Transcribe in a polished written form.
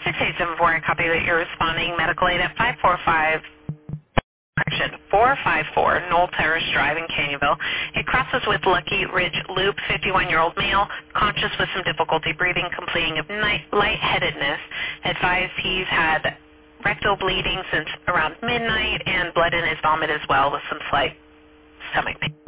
6874, I copy that you're responding. Medical aid at 454 Knoll Terrace Drive in Canyonville. It crosses with Lucky Ridge Loop, 51-year-old male, conscious with some difficulty breathing, complaining of lightheadedness. Advised he's had rectal bleeding since around midnight and blood in his vomit as well with some slight stomach pain.